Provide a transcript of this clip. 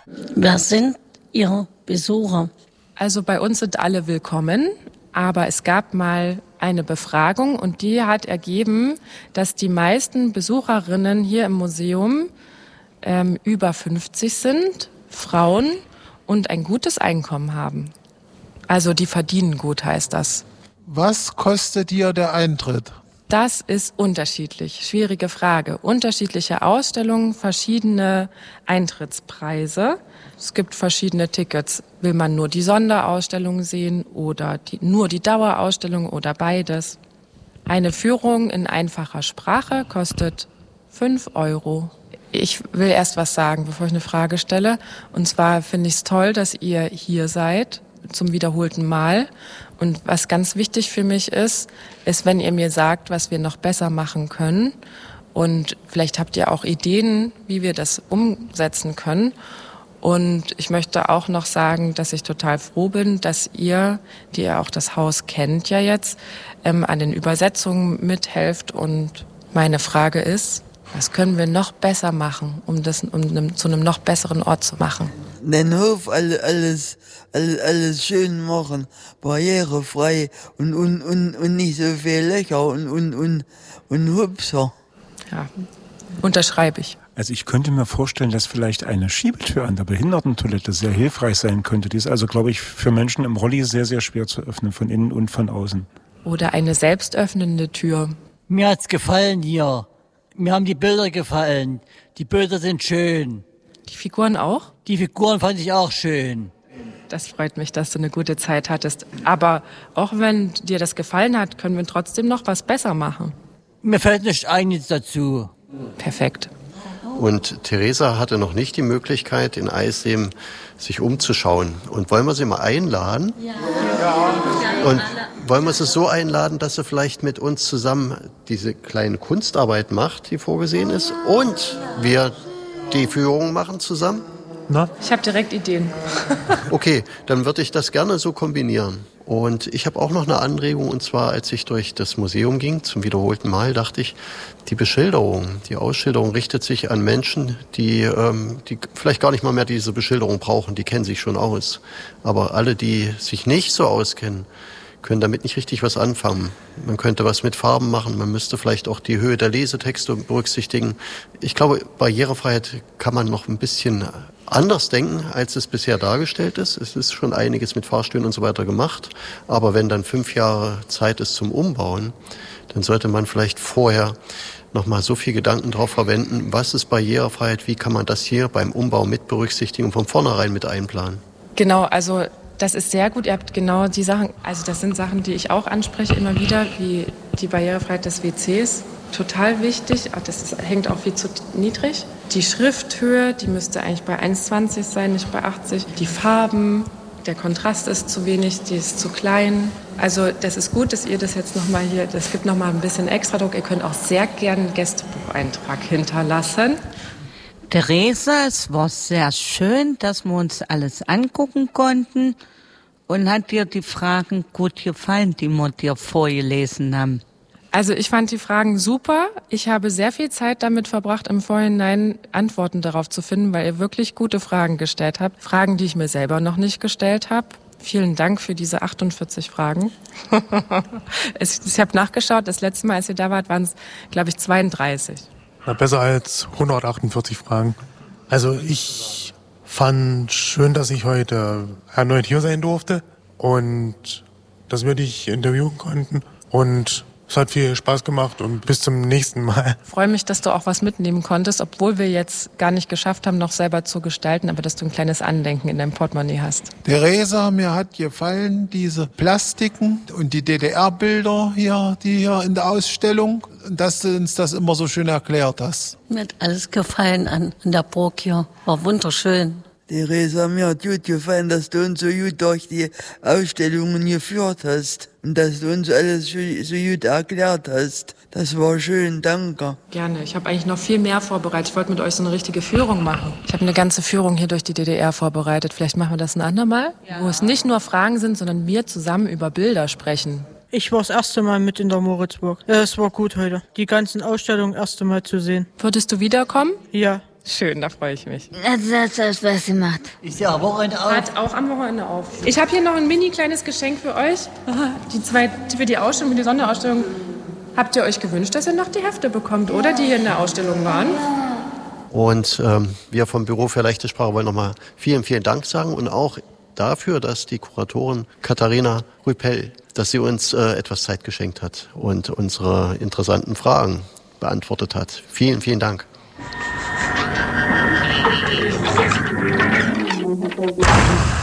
Wer sind Ihre Besucher? Also bei uns sind alle willkommen, aber es gab mal eine Befragung und die hat ergeben, dass die meisten Besucherinnen hier im Museum über 50 sind, Frauen und ein gutes Einkommen haben. Also die verdienen gut, heißt das. Was kostet dir der Eintritt? Das ist unterschiedlich. Schwierige Frage. Unterschiedliche Ausstellungen, verschiedene Eintrittspreise. Es gibt verschiedene Tickets. Will man nur die Sonderausstellung sehen oder nur die Dauerausstellung oder beides? Eine Führung in einfacher Sprache kostet 5 €. Ich will erst was sagen, bevor ich eine Frage stelle. Und zwar finde ich es toll, dass ihr hier seid, zum wiederholten Mal. Und was ganz wichtig für mich ist, wenn ihr mir sagt, was wir noch besser machen können. Und vielleicht habt ihr auch Ideen, wie wir das umsetzen können. Und ich möchte auch noch sagen, dass ich total froh bin, dass ihr, die ihr auch das Haus kennt ja jetzt, an den Übersetzungen mithelft. Und meine Frage ist, was können wir noch besser machen, um das zu einem noch besseren Ort zu machen? Den Hof alles schön machen, barrierefrei und nicht so viel Löcher und Hübscher. Ja, unterschreibe ich. Also ich könnte mir vorstellen, dass vielleicht eine Schiebetür an der Behindertentoilette sehr hilfreich sein könnte. Die ist also, glaube ich, für Menschen im Rolli sehr, sehr schwer zu öffnen, von innen und von außen. Oder eine selbstöffnende Tür. Mir hat's gefallen hier. Mir haben die Bilder gefallen. Die Bilder sind schön. Die Figuren auch? Die Figuren fand ich auch schön. Das freut mich, dass du eine gute Zeit hattest. Aber auch wenn dir das gefallen hat, können wir trotzdem noch was besser machen. Mir fällt nicht einiges dazu. Perfekt. Und Theresa hatte noch nicht die Möglichkeit, in Eisleben sich umzuschauen. Und wollen wir sie mal einladen? Ja. Und wollen wir sie so einladen, dass sie vielleicht mit uns zusammen diese kleine Kunstarbeit macht, die vorgesehen ist, und wir die Führung machen zusammen? Na? Ich habe direkt Ideen. Okay, dann würde ich das gerne so kombinieren. Und ich habe auch noch eine Anregung, und zwar, als ich durch das Museum ging, zum wiederholten Mal, dachte ich, die Ausschilderung richtet sich an Menschen, die vielleicht gar nicht mal mehr diese Beschilderung brauchen, die kennen sich schon aus. Aber alle, die sich nicht so auskennen, können damit nicht richtig was anfangen. Man könnte was mit Farben machen, man müsste vielleicht auch die Höhe der Lesetexte berücksichtigen. Ich glaube, Barrierefreiheit kann man noch ein bisschen anders denken, als es bisher dargestellt ist. Es ist schon einiges mit Fahrstühlen und so weiter gemacht. Aber wenn dann 5 Jahre Zeit ist zum Umbauen, dann sollte man vielleicht vorher noch mal so viel Gedanken drauf verwenden, was ist Barrierefreiheit, wie kann man das hier beim Umbau mit berücksichtigen und von vornherein mit einplanen. Genau, also das ist sehr gut. Ihr habt genau die Sachen, also das sind Sachen, die ich auch anspreche immer wieder, wie die Barrierefreiheit des WCs. Total wichtig, hängt auch viel zu niedrig. Die Schrifthöhe, die müsste eigentlich bei 1,20 sein, nicht bei 80. Die Farben, der Kontrast ist zu wenig, die ist zu klein. Also das ist gut, dass ihr das jetzt nochmal hier, das gibt nochmal ein bisschen Extradruck. Ihr könnt auch sehr gerne einen Gästebucheintrag hinterlassen. Theresa, es war sehr schön, dass wir uns alles angucken konnten. Und hat dir die Fragen gut gefallen, die wir dir vorgelesen haben? Also ich fand die Fragen super. Ich habe sehr viel Zeit damit verbracht, im Vorhinein Antworten darauf zu finden, weil ihr wirklich gute Fragen gestellt habt. Fragen, die ich mir selber noch nicht gestellt habe. Vielen Dank für diese 48 Fragen. Ich habe nachgeschaut, das letzte Mal, als ihr da wart, waren es, glaube ich, 32. Na, besser als 148 Fragen. Also ich fand schön, dass ich heute erneut hier sein durfte und dass wir dich interviewen konnten. Und es hat viel Spaß gemacht und bis zum nächsten Mal. Ich freue mich, dass du auch was mitnehmen konntest, obwohl wir jetzt gar nicht geschafft haben, noch selber zu gestalten, aber dass du ein kleines Andenken in deinem Portemonnaie hast. Theresa, mir hat gefallen diese Plastiken und die DDR-Bilder hier, die hier in der Ausstellung, dass du uns das immer so schön erklärt hast. Mir hat alles gefallen an der Burg hier. War wunderschön. Theresa, mir hat gut gefallen, dass du uns so gut durch die Ausstellungen geführt hast und dass du uns alles so gut erklärt hast. Das war schön, danke. Gerne. Ich habe eigentlich noch viel mehr vorbereitet. Ich wollte mit euch so eine richtige Führung machen. Ich habe eine ganze Führung hier durch die DDR vorbereitet. Vielleicht machen wir das ein andermal, wo es nicht nur Fragen sind, sondern wir zusammen über Bilder sprechen. Ich war das erste Mal mit in der Moritzburg. Es war gut heute, die ganzen Ausstellungen erste Mal zu sehen. Würdest du wiederkommen? Ja. Schön, da freue ich mich. Das hat Spaß gemacht. Ist ja am Wochenende auf. Hat auch am Wochenende auf. Ich habe hier noch ein mini kleines Geschenk für euch. Für die Ausstellung, für die Sonderausstellung. Habt ihr euch gewünscht, dass ihr noch die Hefte bekommt, oder? Die hier in der Ausstellung waren? Und wir vom Büro für leichte Sprache wollen nochmal vielen, vielen Dank sagen und auch dafür, dass die Kuratorin Katharina Rüpell, dass sie uns etwas Zeit geschenkt hat und unsere interessanten Fragen beantwortet hat. Vielen, vielen Dank. Thank you.